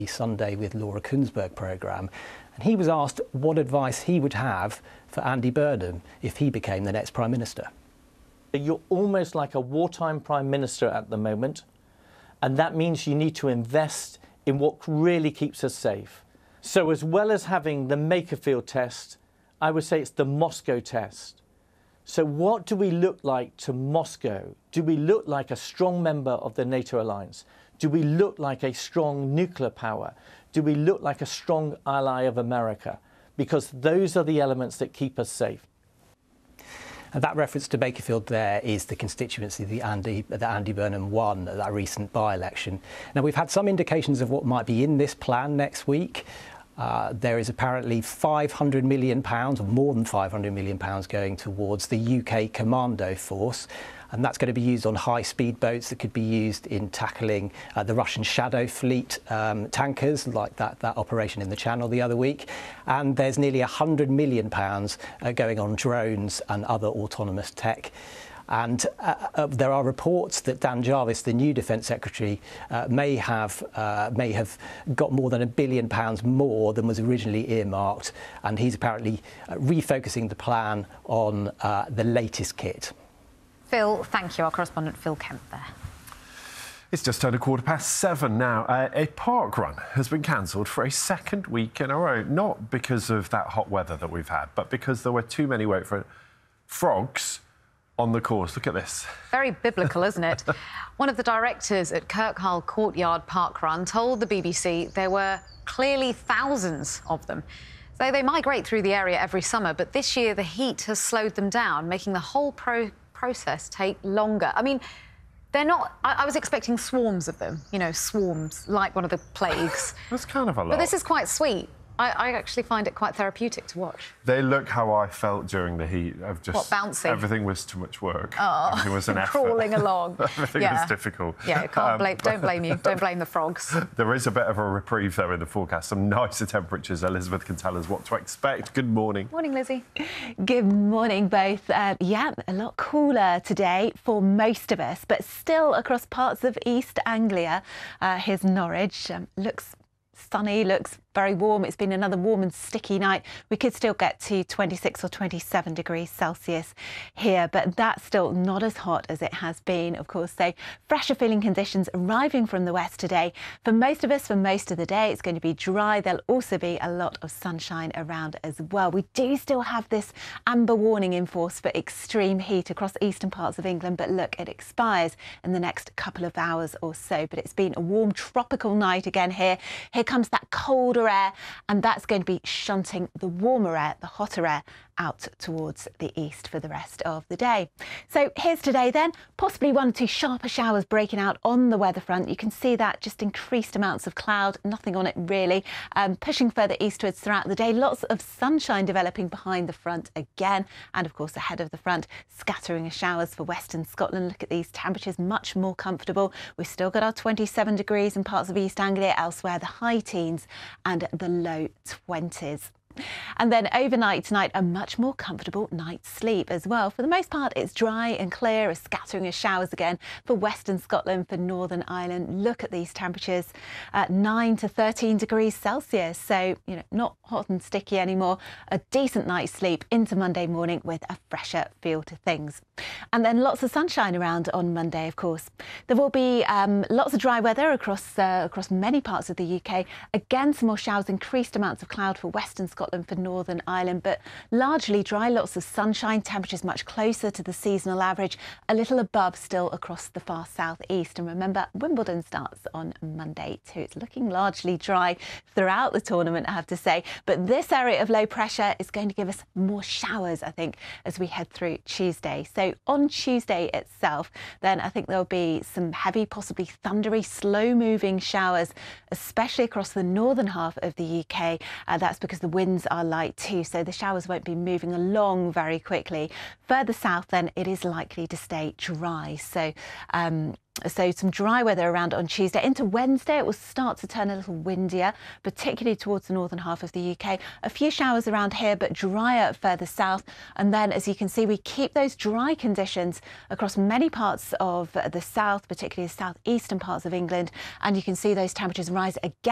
Sunday with Laura Kuenssberg programme, and he was asked what advice he would have for Andy Burnham if he became the next Prime Minister. You're almost like a wartime Prime Minister at the moment, and that means you need to invest in what really keeps us safe. So as well as having the Makerfield test, I would say it's the Moscow test. So what do we look like to Moscow? Do we look like a strong member of the NATO alliance? Do we look like a strong nuclear power? Do we look like a strong ally of America? Because those are the elements that keep us safe. And that reference to Makerfield there is the constituency that Andy Burnham won at that recent by-election. Now, we've had some indications of what might be in this plan next week. There is apparently £500 million, or more than £500 million, going towards the UK Commando Force. And that's going to be used on high-speed boats that could be used in tackling the Russian Shadow Fleet tankers, like that operation in the Channel the other week. And there's nearly £100 million going on drones and other autonomous tech. And there are reports that Dan Jarvis, the new Defence Secretary, may have got more than £1 billion more than was originally earmarked. And he's apparently refocusing the plan on the latest kit. Phil, thank you. Our correspondent Phil Kemp there. It's just turned 7:15 now. A park run has been cancelled for a second week in a row, not because of that hot weather that we've had, but because there were too many, wait for it, frogs on the course. Look at this. Very biblical, isn't it? One of the directors at Kirkhill Courtyard Park Run told the BBC there were clearly thousands of them. So they migrate through the area every summer, but this year the heat has slowed them down, making the whole process take longer. I mean, they're not... I was expecting swarms of them, you know, swarms, like one of the plagues. That's kind of a lot. But this is quite sweet. I actually find it quite therapeutic to watch. They look how I felt during the heat of just... What, bouncing? Everything was too much work. Oh, everything was an effort. Crawling along. Everything was difficult. Yeah, don't blame you. Don't blame the frogs. There is a bit of a reprieve, though, in the forecast. Some nicer temperatures. Elizabeth can tell us what to expect. Good morning. Morning, Lizzie. Good morning, both. Yeah, a lot cooler today for most of us, but still across parts of East Anglia. Here's Norwich. Looks sunny, looks very warm. It's been another warm and sticky night. We could still get to 26 or 27 degrees Celsius here, but that's still not as hot as it has been, of course. So fresher feeling conditions arriving from the west today. For most of us, for most of the day, it's going to be dry. There'll also be a lot of sunshine around as well. We do still have this amber warning in force for extreme heat across eastern parts of England, but look, it expires in the next couple of hours or so. But it's been a warm tropical night again here. Here comes that colder air, and that's going to be shunting the warmer air, the hotter air, out towards the east for the rest of the day. So here's today then, possibly one or two sharper showers breaking out on the weather front. You can see that, just increased amounts of cloud, nothing on it really, pushing further eastwards throughout the day. Lots of sunshine developing behind the front again, and of course ahead of the front, scattering of showers for western Scotland. Look at these temperatures, much more comfortable. We've still got our 27 degrees in parts of East Anglia, elsewhere the high teens and the low 20s. And then overnight tonight, a much more comfortable night's sleep as well. For the most part, it's dry and clear, a scattering of showers again for western Scotland, for Northern Ireland. Look at these temperatures, 9 to 13 degrees Celsius. So, you know, not hot and sticky anymore. A decent night's sleep into Monday morning with a fresher feel to things. And then lots of sunshine around on Monday, of course. There will be lots of dry weather across many parts of the UK. Again, some more showers, increased amounts of cloud for western Scotland, for Northern Ireland, but largely dry, lots of sunshine, temperatures much closer to the seasonal average, a little above still across the far southeast. And remember, Wimbledon starts on Monday too. It's looking largely dry throughout the tournament, I have to say, but this area of low pressure is going to give us more showers, I think, as we head through Tuesday. So on Tuesday itself, then I think there'll be some heavy, possibly thundery, slow-moving showers, especially across the northern half of the UK. That's because the winds are light too, so the showers won't be moving along very quickly. Further south, then, it is likely to stay dry. So some dry weather around on Tuesday. Into Wednesday, it will start to turn a little windier, particularly towards the northern half of the UK. A few showers around here, but drier further south. And then, as you can see, we keep those dry conditions across many parts of the south, particularly the southeastern parts of England. And you can see those temperatures rise again